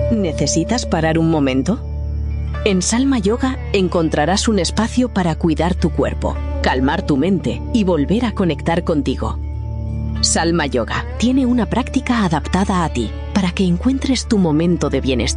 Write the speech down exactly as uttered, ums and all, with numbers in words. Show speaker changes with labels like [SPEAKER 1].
[SPEAKER 1] ¿Necesitas parar un momento? En Salma Yoga encontrarás un espacio para cuidar tu cuerpo, calmar tu mente y volver a conectar contigo. Salma Yoga tiene una práctica adaptada a ti para que encuentres tu momento de bienestar.